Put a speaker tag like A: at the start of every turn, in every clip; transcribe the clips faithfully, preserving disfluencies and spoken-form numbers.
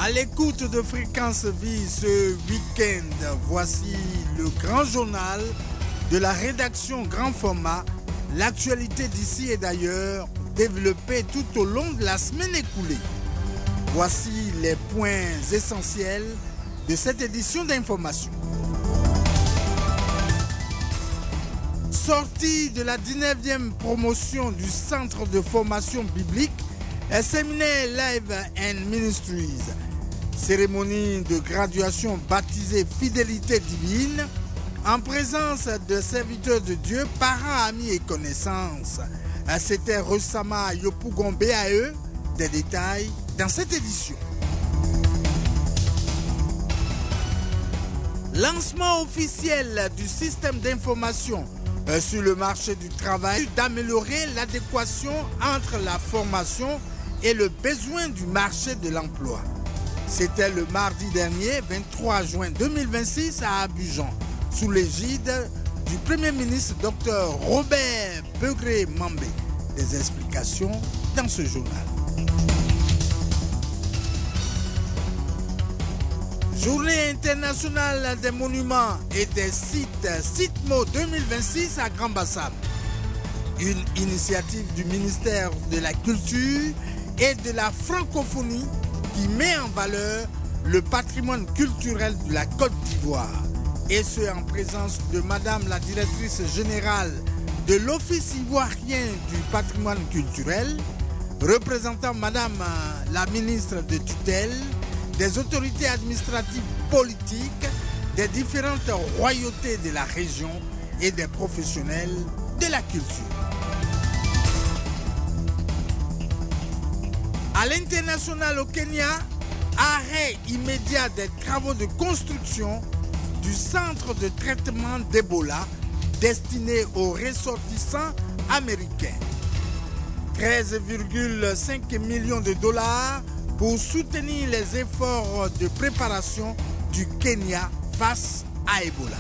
A: À l'écoute de Fréquence Vie ce week-end, voici le grand journal de la rédaction grand format, l'actualité d'ici et d'ailleurs, développée tout au long de la semaine écoulée. Voici les points essentiels de cette édition d'information. Sortie de la dix-neuvième promotion du Centre de formation biblique, un séminaire Life and Ministries. Cérémonie de graduation baptisée Fidélité divine en présence de serviteurs de Dieu, parents, amis et connaissances. C'était Ressama Yopougon B A E. Des détails dans cette édition. Lancement officiel du système d'information sur le marché du travail, d'améliorer l'adéquation entre la formation et le besoin du marché de l'emploi. C'était le mardi dernier, vingt-trois juin deux mille vingt-six, à Abidjan, sous l'égide du Premier ministre Docteur Robert Begré-Mambé. Des explications dans ce journal. Journée internationale des monuments et des sites, Sitmo deux mille vingt-six à Grand-Bassam. Une initiative du ministère de la Culture et de la Francophonie qui met en valeur le patrimoine culturel de la Côte d'Ivoire. Et ce, en présence de Madame la directrice générale de l'Office ivoirien du patrimoine culturel, représentant Madame la ministre de tutelle, des autorités administratives politiques, des différentes royautés de la région et des professionnels de la culture. À l'international au Kenya, arrêt immédiat des travaux de construction du centre de traitement d'Ebola destiné aux ressortissants américains. treize virgule cinq millions de dollars pour soutenir les efforts de préparation du Kenya face à Ebola.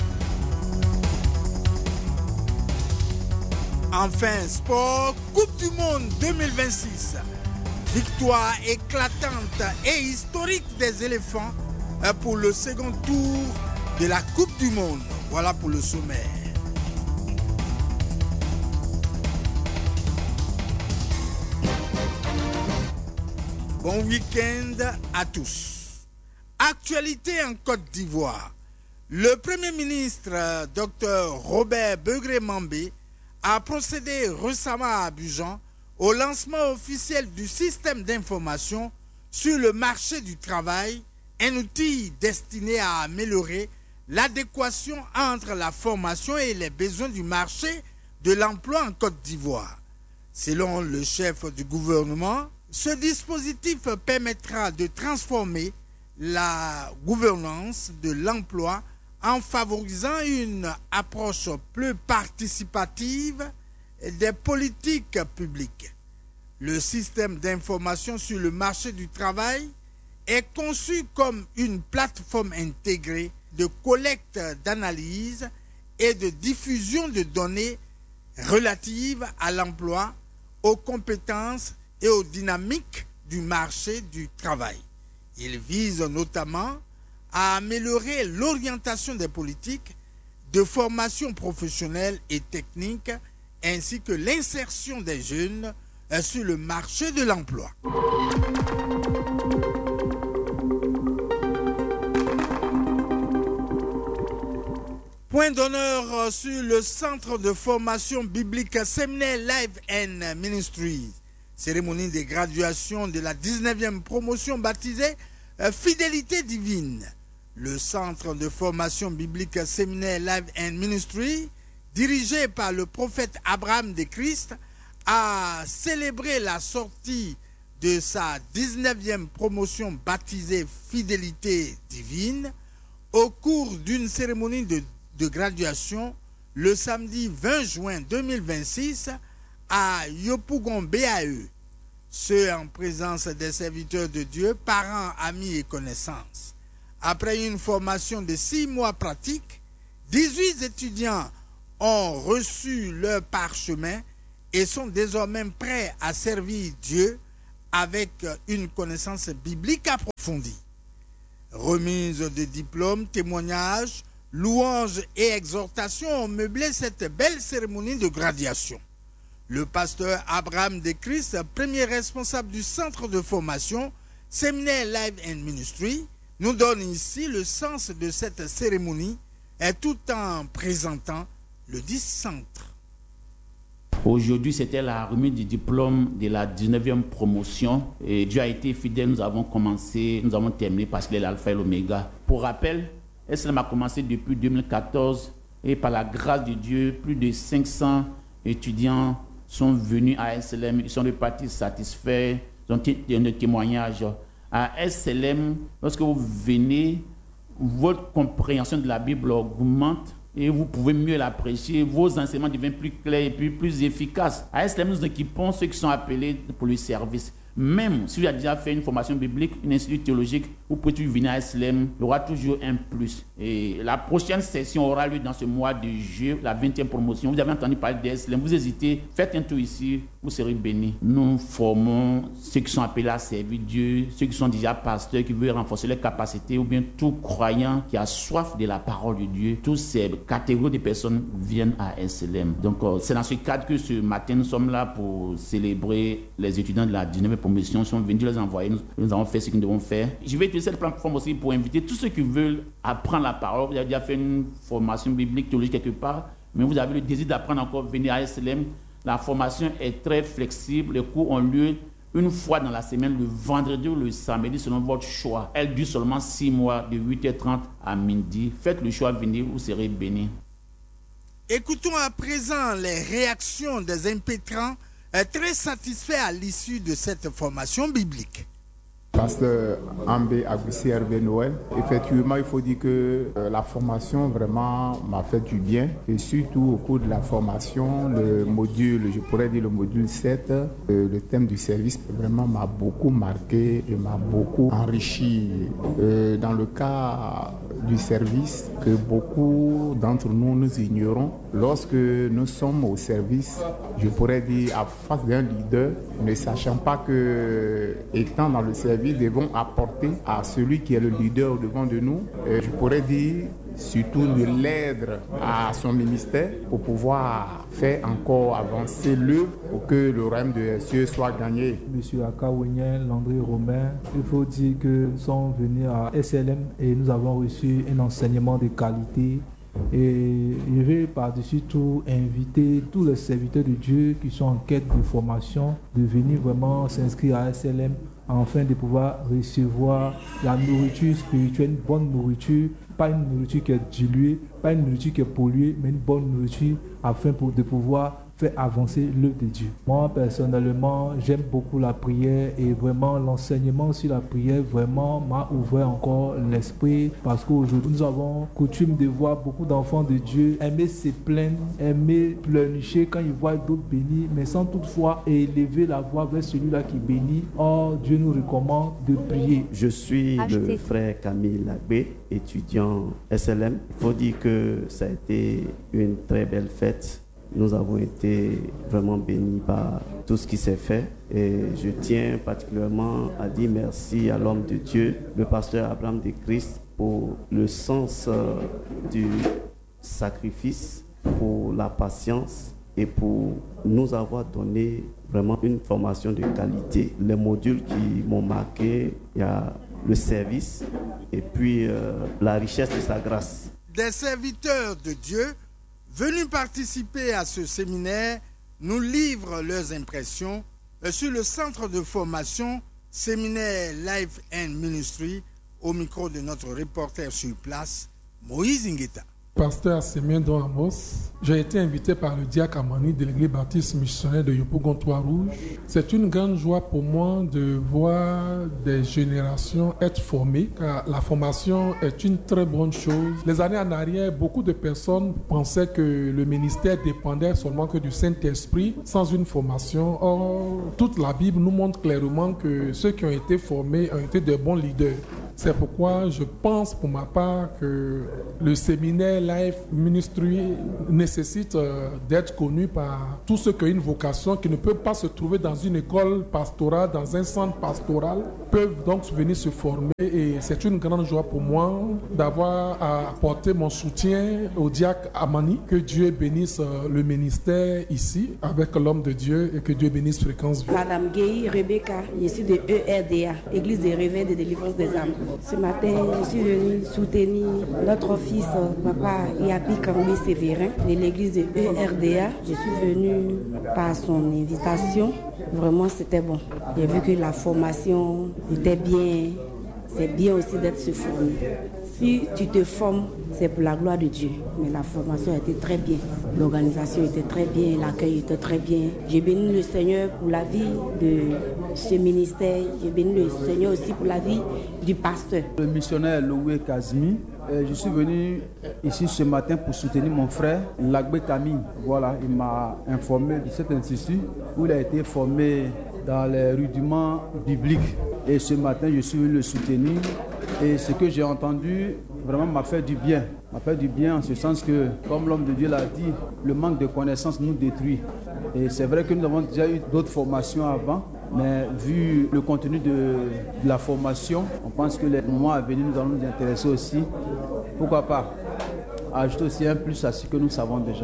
A: Enfin, sport, Coupe du Monde deux mille vingt-six. Victoire éclatante et historique des éléphants pour le second tour de la Coupe du Monde. Voilà pour le sommaire. Bon week-end à tous. Actualité en Côte d'Ivoire. Le Premier ministre, Docteur Robert Begré-Mambé, a procédé récemment à Abidjan au lancement officiel du système d'information sur le marché du travail, un outil destiné à améliorer l'adéquation entre la formation et les besoins du marché de l'emploi en Côte d'Ivoire. Selon le chef du gouvernement, ce dispositif permettra de transformer la gouvernance de l'emploi en favorisant une approche plus participative des politiques publiques. Le système d'information sur le marché du travail est conçu comme une plateforme intégrée de collecte, d'analyse et de diffusion de données relatives à l'emploi, aux compétences et aux dynamiques du marché du travail. Il vise notamment à améliorer l'orientation des politiques de formation professionnelle et technique ainsi que l'insertion des jeunes sur le marché de l'emploi. Point d'honneur sur le centre de formation biblique Séminaire Life and Ministries. Cérémonie de graduation de la dix-neuvième promotion baptisée Fidélité divine. Le centre de formation biblique Séminaire Life and Ministry, dirigé par le prophète Abraham de Christ, a célébré la sortie de sa dix-neuvième promotion baptisée Fidélité divine au cours d'une cérémonie de, de graduation le samedi vingt juin deux mille vingt-six à Yopougon B A E, ce en présence des serviteurs de Dieu, parents, amis et connaissances. Après une formation de six mois pratique, dix-huit étudiants ont reçu leur parchemin et sont désormais prêts à servir Dieu avec une connaissance biblique approfondie. Remise de diplômes, témoignages, louanges et exhortations ont meublé cette belle cérémonie de graduation. Le pasteur Abraham de Christ, premier responsable du centre de formation Séminaire Life and Ministry, nous donne ici le sens de cette cérémonie et tout en présentant le dit centre.
B: Aujourd'hui, c'était la remise du diplôme de la dix-neuvième promotion. Et Dieu a été fidèle, nous avons commencé, nous avons terminé parce qu'il est l'alpha et l'oméga. Pour rappel, S L M a commencé depuis deux mille quatorze et par la grâce de Dieu, plus de cinq cents étudiants sont venus à S L M, ils sont repartis satisfaits, ils ont un témoignage. À S L M, lorsque vous venez, votre compréhension de la Bible augmente et vous pouvez mieux l'apprécier, vos enseignements deviennent plus clairs et plus, plus efficaces. À S L M, nous équipons ceux qui sont appelés pour le service. Même si vous avez déjà fait une formation biblique, une institut théologique, vous pouvez toujours venir à S L M, il y aura toujours un plus. Et la prochaine session aura lieu dans ce mois de juillet, la vingtième promotion. Vous avez entendu parler de S L M, vous hésitez, faites un tour ici, vous serez bénis. Nous formons ceux qui sont appelés à servir Dieu, ceux qui sont déjà pasteurs, qui veulent renforcer leurs capacités, ou bien tout croyant qui a soif de la parole de Dieu. Toutes ces catégories de personnes viennent à S L M. Donc c'est dans ce cadre que ce matin, nous sommes là pour célébrer les étudiants de la dix-neuvième promotion. Ils sont venus les envoyer, nous, nous avons fait ce que nous devons faire. Je vais utiliser cette plateforme aussi pour inviter tous ceux qui veulent apprendre la parole. Vous avez déjà fait une formation biblique, théologique quelque part, mais vous avez le désir d'apprendre encore, venir à S L M. La formation est très flexible. Les cours ont lieu une fois dans la semaine, le vendredi ou le samedi, selon votre choix. Elle dure seulement six mois, de huit heures trente à midi. Faites le choix, venez, vous serez bénis.
A: Écoutons à présent les réactions des impétrants très satisfaits à l'issue de cette formation biblique.
C: Pasteur Ambé Agoussi Hervé Noël. Effectivement, il faut dire que euh, la formation vraiment m'a fait du bien. Et surtout au cours de la formation, le module, je pourrais dire le module sept, euh, le thème du service vraiment m'a beaucoup marqué et m'a beaucoup enrichi. Euh, dans le cas du service, que beaucoup d'entre nous nous ignorons, lorsque nous sommes au service, je pourrais dire à face d'un leader, ne sachant pas que, étant dans le service, devons apporter à celui qui est le leader devant de nous, et je pourrais dire surtout de l'aide à son ministère pour pouvoir faire encore avancer l'œuvre pour que le royaume des cieux soit gagné.
D: Monsieur Akawenyen, Landry Romain, il faut dire que nous sommes venus à S L M et nous avons reçu un enseignement de qualité. Et je vais par-dessus tout inviter tous les serviteurs de Dieu qui sont en quête de formation de venir vraiment s'inscrire à S L M afin de pouvoir recevoir la nourriture spirituelle, une bonne nourriture, pas une nourriture qui est diluée, pas une nourriture qui est polluée, mais une bonne nourriture afin pour, de pouvoir faire avancer l'œuvre de Dieu. Moi, personnellement, j'aime beaucoup la prière et vraiment l'enseignement sur la prière vraiment m'a ouvert encore l'esprit parce qu'aujourd'hui, nous avons coutume de voir beaucoup d'enfants de Dieu aimer se plaindre, aimer pleurnicher quand ils voient d'autres bénis, mais sans toutefois élever la voix vers celui-là qui bénit. Or, Dieu nous recommande de prier.
E: Je suis Acheter. le frère Camille Lagbé, étudiant S L M. Il faut dire que ça a été une très belle fête. Nous avons été vraiment bénis par tout ce qui s'est fait et je tiens particulièrement à dire merci à l'homme de Dieu, le pasteur Abraham de Christ, pour le sens euh, du sacrifice, pour la patience et pour nous avoir donné vraiment une formation de qualité. Les modules qui m'ont marqué, il y a le service et puis euh, la richesse de sa grâce.
A: Des serviteurs de Dieu venus participer à ce séminaire nous livrent leurs impressions sur le centre de formation Séminaire Life and Ministry au micro de notre reporter sur place, Moïse Ngueta.
F: Pasteur Sémien Don Amos, j'ai été invité par le diacre Amani de l'église baptiste missionnaire de Yopougon-Trois-Rouges. C'est une grande joie pour moi de voir des générations être formées, car la formation est une très bonne chose. Les années en arrière, beaucoup de personnes pensaient que le ministère dépendait seulement que du Saint-Esprit, sans une formation. Or, toute la Bible nous montre clairement que ceux qui ont été formés ont été de bons leaders. C'est pourquoi je pense pour ma part que le séminaire Life Ministry nécessite euh, d'être connu par tous ceux qui ont une vocation, qui ne peuvent pas se trouver dans une école pastorale, dans un centre pastoral, peuvent donc venir se former. Et c'est une grande joie pour moi d'avoir à apporter mon soutien au diacre Amani. Que Dieu bénisse euh, le ministère ici avec l'homme de Dieu et que Dieu bénisse Fréquence Vie.
G: Madame Gueye Rebecca, je suis de E R D A, Église des Réveils de délivrance des âmes. Ce matin, je suis venue soutenir notre fils, papa Yapi Kambi Sévérin, de l'église de E R D A. Je suis venue par son invitation. Vraiment, c'était bon. J'ai vu que la formation était bien. C'est bien aussi d'être se former. Si tu te formes, c'est pour la gloire de Dieu. Mais la formation a été très bien. L'organisation était très bien, l'accueil était très bien. J'ai béni le Seigneur pour la vie de ce ministère. J'ai béni le Seigneur aussi pour la vie du pasteur.
H: Le missionnaire Loué Kazmi. Je suis venu ici ce matin pour soutenir mon frère, Lagbe Camille. Voilà, il m'a informé de cet institut où il a été formé dans les rudiments bibliques. Et ce matin, je suis venu le soutenir. Et ce que j'ai entendu vraiment m'a fait du bien. M'a fait du bien en ce sens que, comme l'homme de Dieu l'a dit, le manque de connaissances nous détruit. Et c'est vrai que nous avons déjà eu d'autres formations avant, mais vu le contenu de, de la formation, on pense que les moments à venir, nous allons nous intéresser aussi. Pourquoi pas ajouter aussi un plus à ce que nous savons déjà.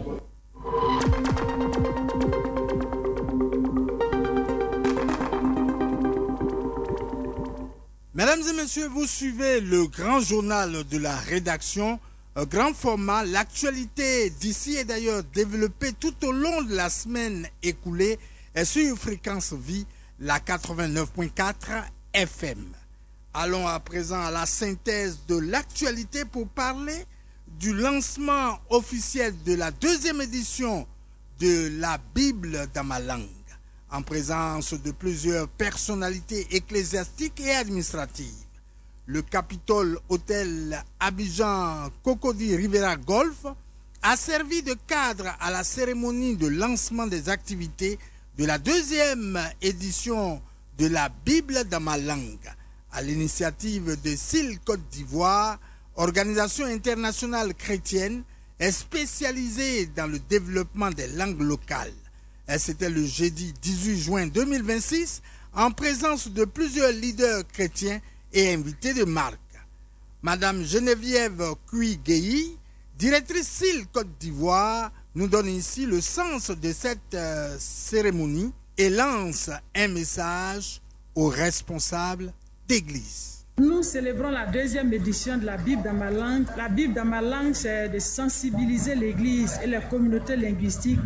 A: Mesdames et messieurs, vous suivez le grand journal de la rédaction, un grand format. L'actualité d'ici est d'ailleurs développée tout au long de la semaine écoulée et sur Fréquence Vie, la quatre-vingt-neuf point quatre F M. Allons à présent à la synthèse de l'actualité pour parler du lancement officiel de la deuxième édition de la Bible dans ma langue, en présence de plusieurs personnalités ecclésiastiques et administratives. Le Capitole Hôtel Abidjan Cocody Rivera Golf a servi de cadre à la cérémonie de lancement des activités de la deuxième édition de la Bible dans ma langue, à l'initiative de S I L Côte d'Ivoire, organisation internationale chrétienne et spécialisée dans le développement des langues locales. C'était le jeudi dix-huit juin deux mille vingt-six, en présence de plusieurs leaders chrétiens et invités de marque. Madame Geneviève Kui-Gueyi, directrice S I L Côte d'Ivoire, nous donne ici le sens de cette euh, cérémonie et lance un message aux responsables d'église.
I: Nous célébrons la deuxième édition de la Bible dans ma langue. La Bible dans ma langue, c'est de sensibiliser l'Église et les communautés linguistiques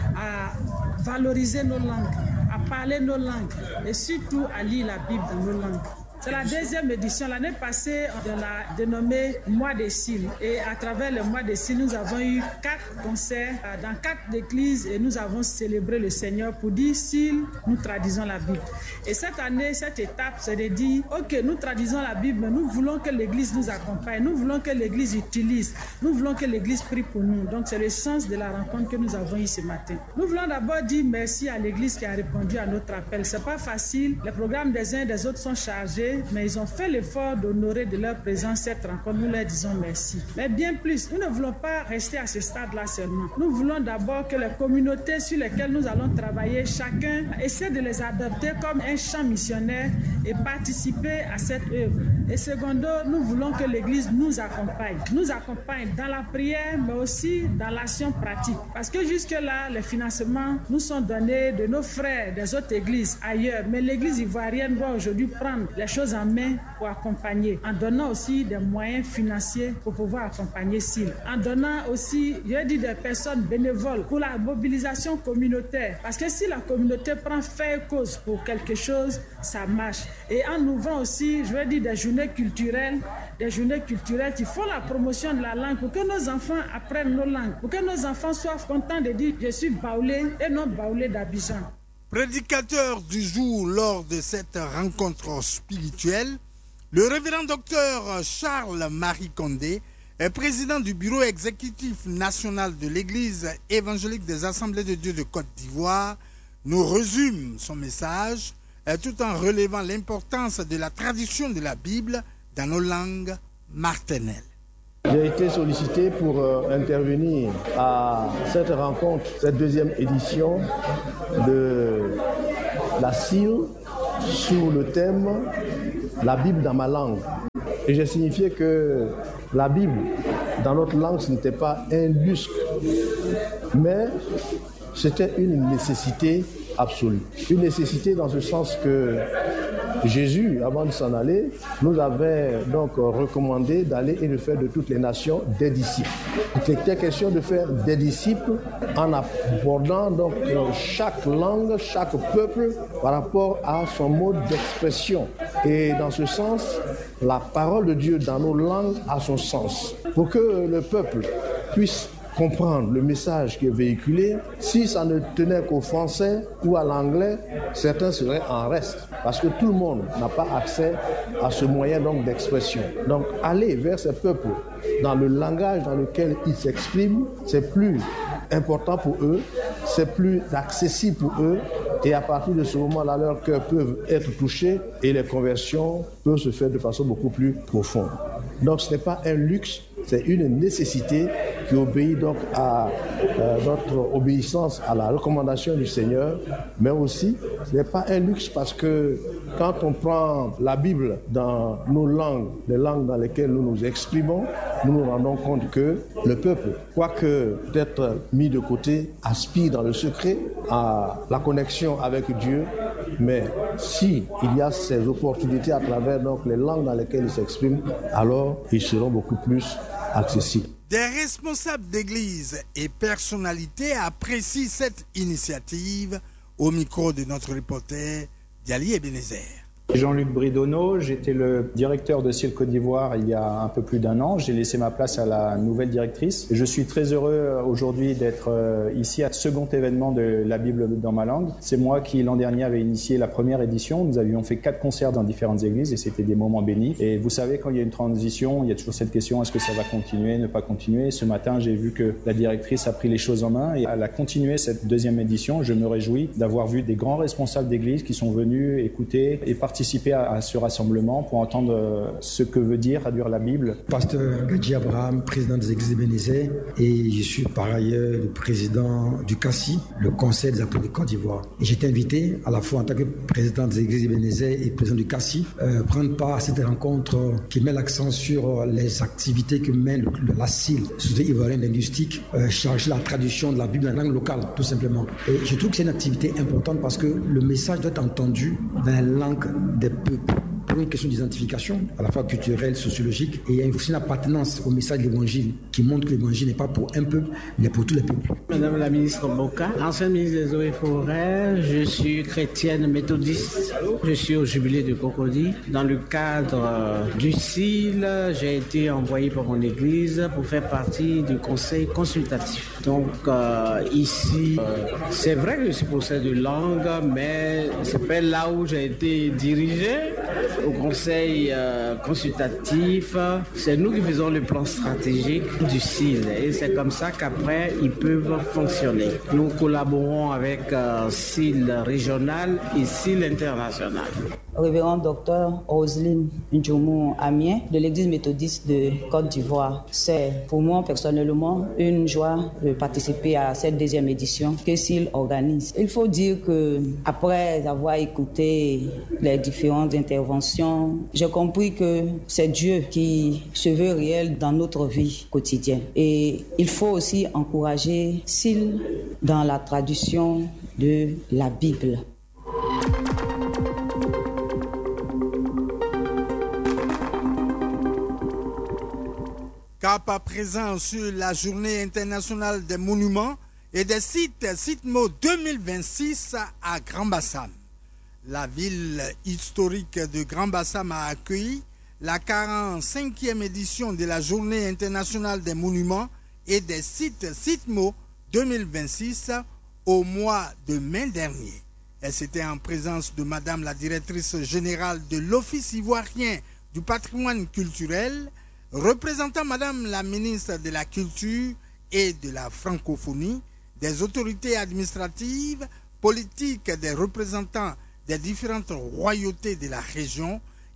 I: à valoriser nos langues, à parler nos langues et surtout à lire la Bible dans nos langues. C'est la deuxième édition. L'année passée, on l'a dénommé Mois des S I L. Et à travers le Mois des S I L, nous avons eu quatre concerts dans quatre églises et nous avons célébré le Seigneur pour dire S I L, nous traduisons la Bible. Et cette année, cette étape, c'est de dire, ok, nous traduisons la Bible, mais nous voulons que l'Église nous accompagne, nous voulons que l'Église utilise, nous voulons que l'Église prie pour nous. Donc c'est le sens de la rencontre que nous avons eue ce matin. Nous voulons d'abord dire merci à l'Église qui a répondu à notre appel. C'est pas facile, les programmes des uns et des autres sont chargés, mais ils ont fait l'effort d'honorer de leur présence cette rencontre. Nous leur disons merci. Mais bien plus, nous ne voulons pas rester à ce stade-là seulement. Nous voulons d'abord que les communautés sur lesquelles nous allons travailler, chacun essaie de les adopter comme un champ missionnaire et participer à cette œuvre. Et secondo, nous voulons que l'Église nous accompagne. Nous accompagne dans la prière, mais aussi dans l'action pratique. Parce que jusque-là, les financements nous sont donnés de nos frères des autres églises ailleurs. Mais l'Église ivoirienne doit aujourd'hui prendre les choses en main pour accompagner, en donnant aussi des moyens financiers pour pouvoir accompagner S I L, en donnant aussi, je veux dire, des personnes bénévoles pour la mobilisation communautaire, parce que si la communauté prend fait cause pour quelque chose, ça marche. Et en ouvrant aussi, je veux dire, des journées culturelles, des journées culturelles qui font la promotion de la langue pour que nos enfants apprennent nos langues, pour que nos enfants soient contents de dire je suis baoulé et non baoulé d'Abidjan.
A: Prédicateur du jour lors de cette rencontre spirituelle, le révérend docteur Charles-Marie Condé est président du bureau exécutif national de l'Église évangélique des Assemblées de Dieu de Côte d'Ivoire, nous résume son message tout en relevant l'importance de la traduction de la Bible dans nos langues maternelles.
J: J'ai été sollicité pour euh, intervenir à cette rencontre, cette deuxième édition de la C I L sous le thème « La Bible dans ma langue ». Et j'ai signifié que la Bible dans notre langue, ce n'était pas un luxe, mais c'était une nécessité absolue. Une nécessité dans ce sens que Jésus, avant de s'en aller, nous avait donc recommandé d'aller et de faire de toutes les nations des disciples. Il était question de faire des disciples en abordant donc chaque langue, chaque peuple par rapport à son mode d'expression. Et dans ce sens, la parole de Dieu dans nos langues a son sens. Pour que le peuple puisse comprendre le message qui est véhiculé, si ça ne tenait qu'au français ou à l'anglais, certains seraient en reste, parce que tout le monde n'a pas accès à ce moyen donc d'expression. Donc aller vers ces peuples dans le langage dans lequel ils s'expriment, c'est plus important pour eux, c'est plus accessible pour eux, et à partir de ce moment-là, leurs cœurs peuvent être touchés et les conversions peuvent se faire de façon beaucoup plus profonde. Donc ce n'est pas un luxe, c'est une nécessité qui obéit donc à euh, notre obéissance à la recommandation du Seigneur, mais aussi ce n'est pas un luxe parce que quand on prend la Bible dans nos langues, les langues dans lesquelles nous nous exprimons, nous nous rendons compte que le peuple, quoique d'être mis de côté, aspire dans le secret à la connexion avec Dieu, mais si il y a ces opportunités à travers donc les langues dans lesquelles ils s'expriment, alors ils seront beaucoup plus accessibles.
A: Des responsables d'église et personnalités apprécient cette initiative au micro de notre reporter Diali Ebenezer.
K: Jean-Luc Bridonneau, j'étais le directeur de C I L Côte d'Ivoire il y a un peu plus d'un an. J'ai laissé ma place à la nouvelle directrice. Je suis très heureux aujourd'hui d'être ici à ce second événement de la Bible dans ma langue. C'est moi qui l'an dernier avait initié la première édition. Nous avions fait quatre concerts dans différentes églises et c'était des moments bénis. Et vous savez, quand il y a une transition, il y a toujours cette question, est-ce que ça va continuer, ne pas continuer? Ce matin, j'ai vu que la directrice a pris les choses en main et elle a continué cette deuxième édition. Je me réjouis d'avoir vu des grands responsables d'église qui sont venus écouter et participer participer à, à ce rassemblement pour entendre euh, ce que veut dire traduire la Bible.
L: Pasteur Gadji Abraham, président des églises Ebenezer, et je suis par ailleurs le président du C A C I, le Conseil des apôtres de Côte d'Ivoire. Et j'ai été invité à la fois en tant que président des églises Ebenezer et président du C A C I, euh, prendre part à cette rencontre qui met l'accent sur les activités que mène le, le, la C I L, Société ivoirienne linguistique, euh, chargée de la traduction de la Bible en langue locale, tout simplement. Et je trouve que c'est une activité importante parce que le message doit être entendu dans la langue des peuples. Pour une question d'identification, à la fois culturelle, sociologique, et il y a aussi une appartenance au message de l'évangile qui montre que l'évangile n'est pas pour un peuple, mais pour tous les peuples.
M: Madame la ministre Boka, ancienne ministre des Eaux et Forêts, je suis chrétienne méthodiste, je suis au jubilé de Cocody. Dans le cadre du C I L, j'ai été envoyé par mon église pour faire partie du conseil consultatif. Donc euh, ici, euh, c'est vrai que je suis professeur de langue, mais c'est pas là où j'ai été dirigé. Au conseil euh, consultatif, c'est nous qui faisons le plan stratégique du C I L et c'est comme ça qu'après ils peuvent fonctionner. Nous collaborons avec euh, C I L régional et C I L international.
N: Révérend docteur Roselyne Ndjoumou Amien de l'église méthodiste de Côte d'Ivoire. C'est pour moi personnellement une joie de participer à cette deuxième édition que C I L organise. Il faut dire que après avoir écouté les différentes interventions, j'ai compris que c'est Dieu qui se veut réel dans notre vie quotidienne. Et il faut aussi encourager C I L dans la traduction de la Bible.
A: Cap à présent sur la journée internationale des monuments et des sites Sitmo deux mille vingt-six à Grand-Bassam. La ville historique de Grand-Bassam a accueilli la quarante-cinquième édition de la journée internationale des monuments et des sites Sitmo deux mille vingt-six au mois de mai dernier. Elle s'était en présence de Madame la directrice générale de l'Office ivoirien du patrimoine culturel, représentant Madame la ministre de la Culture et de la Francophonie, des autorités administratives, politiques, des représentants des différentes royautés de la région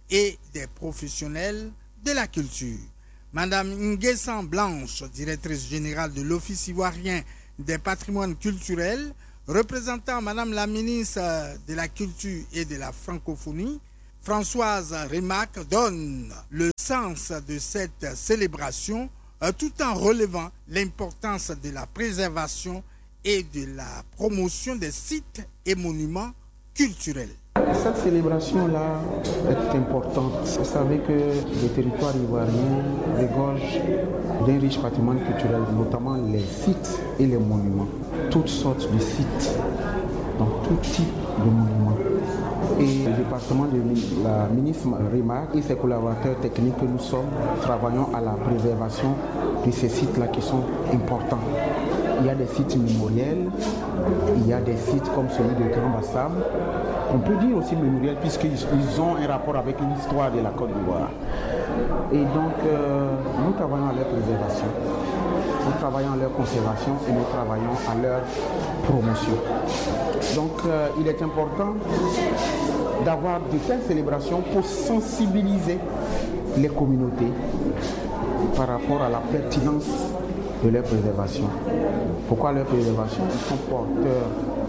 A: et des professionnels de la culture. Madame Nguessan Blanche, directrice générale de l'Office ivoirien des patrimoines culturels, représentant Madame la ministre de la Culture et de la Francophonie, Françoise Remac, donne le sens de cette célébration tout en relevant l'importance de la préservation et de la promotion des sites et monuments culturels.
O: Cette célébration-là est importante. Vous savez que le territoire ivoirien regorge d'un riche patrimoine culturel, notamment les sites et les monuments. Toutes sortes de sites, donc tout type de monuments. Et le département de la ministre Remac et ses collaborateurs techniques que nous sommes travaillons à la préservation de ces sites-là qui sont importants. Il y a des sites mémoriels, il y a des sites comme celui de Grand Bassam. On peut dire aussi mémoriels puisqu'ils ils ont un rapport avec l'histoire de la Côte d'Ivoire. Et donc, euh, nous travaillons à leur préservation, nous travaillons à leur conservation et nous travaillons à leur promotion. Donc, euh, il est important d'avoir de telles célébrations pour sensibiliser les communautés par rapport à la pertinence de leur préservation. Pourquoi leur préservation? Ils sont porteurs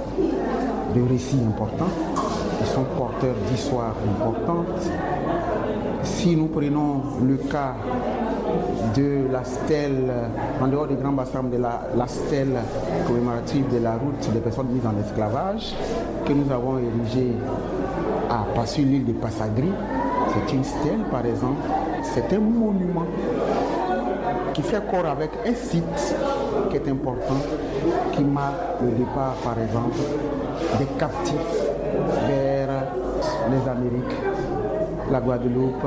O: de récits importants, ils sont porteurs d'histoires importantes. Si nous prenons le cas de la stèle, en dehors du Grand Bassam, de la, la stèle commémorative de la route des personnes mises en esclavage, que nous avons érigée à pas sur l'île de Passagri, c'est une stèle par exemple, c'est un monument qui fait corps avec un site qui est important, qui marque le départ par exemple des captifs vers les Amériques, la Guadeloupe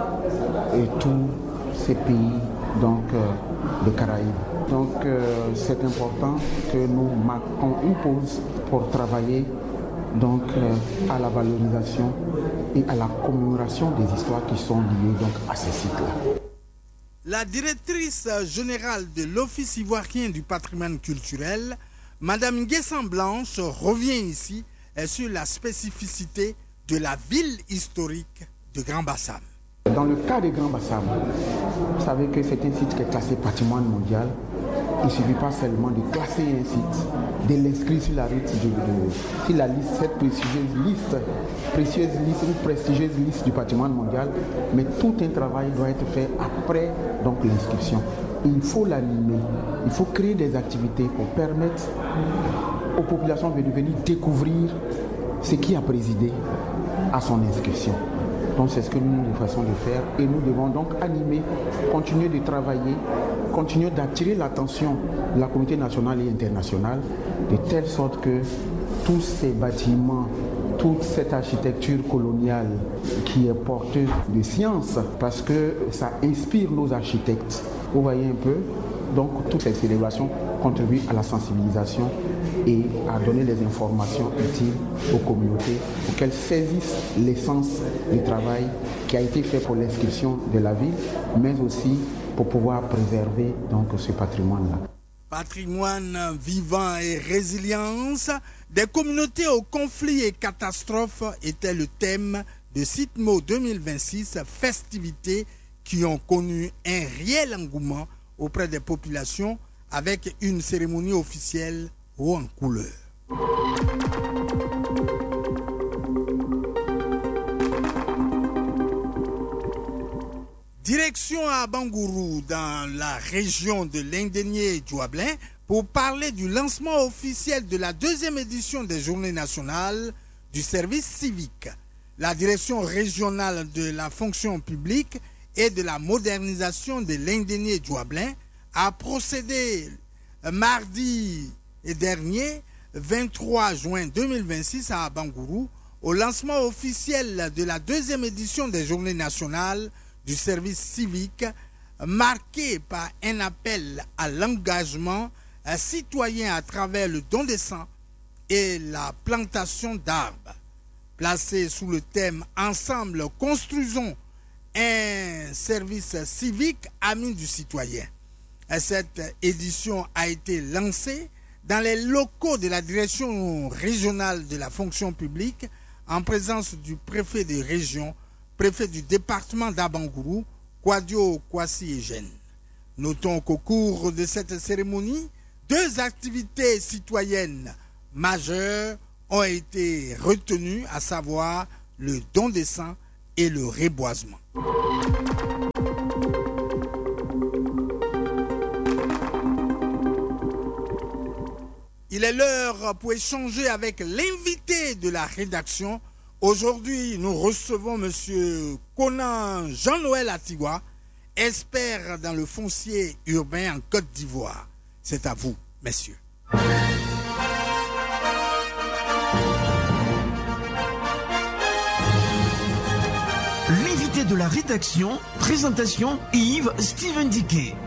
O: et tous ces pays donc euh, des Caraïbes. Donc euh, c'est important que nous marquons une pause pour travailler donc euh, à la valorisation et à la commémoration des histoires qui sont liées donc à ces sites-là.
A: La directrice générale de l'Office ivoirien du patrimoine culturel, Madame Nguessan Blanche, revient ici sur la spécificité de la ville historique de Grand Bassam.
O: Dans le cas de Grand Bassam, vous savez que c'est un site qui est classé patrimoine mondial. Il ne suffit pas seulement de classer un site, de l'inscrire sur la, de, de, sur la liste, cette précieuse liste, précieuse liste, une prestigieuse liste du patrimoine mondial, mais tout un travail doit être fait après donc l'inscription. Il faut l'animer, il faut créer des activités pour permettre aux populations de venir découvrir ce qui a présidé à son inscription. Donc c'est ce que nous nous faisons de faire et nous devons donc animer, continuer de travailler, continuer d'attirer l'attention de la communauté nationale et internationale de telle sorte que tous ces bâtiments, toute cette architecture coloniale qui est porteuse de science, parce que ça inspire nos architectes. Vous voyez un peu, donc toutes ces célébrations contribuent à la sensibilisation et à donner les informations utiles aux communautés pour qu'elles saisissent l'essence du travail qui a été fait pour l'inscription de la ville, mais aussi pour pouvoir préserver donc ce patrimoine-là.
A: Patrimoine vivant et résilience, des communautés aux conflits et catastrophes était le thème de Sitmo deux mille vingt-six, festivités qui ont connu un réel engouement auprès des populations avec une cérémonie officielle haut en couleur. Direction à Bangourou, dans la région de l'Indénié-Djouablin, pour parler du lancement officiel de la deuxième édition des Journées nationales du service civique. La direction régionale de la fonction publique et de la modernisation de l'Indénié-Djouablin a procédé mardi dernier, vingt-trois juin deux mille vingt-six, à Bangourou, au lancement officiel de la deuxième édition des Journées nationales du service civique, marqué par un appel à l'engagement citoyen à travers le don de sang et la plantation d'arbres. Placé sous le thème « Ensemble, construisons un service civique ami du citoyen ». Cette édition a été lancée dans les locaux de la direction régionale de la fonction publique en présence du préfet de région, préfet du département d'Abangourou, Kwadio Kwasi Eugène. Notons qu'au cours de cette cérémonie, deux activités citoyennes majeures ont été retenues, à savoir le don de sang et le reboisement. Il est l'heure pour échanger avec l'invité de la rédaction. Aujourd'hui, nous recevons M. Conan Jean-Noël Atiwa, expert dans le foncier urbain en Côte d'Ivoire. C'est à vous, messieurs.
P: L'invité de la rédaction, présentation Yves Steven Diquet.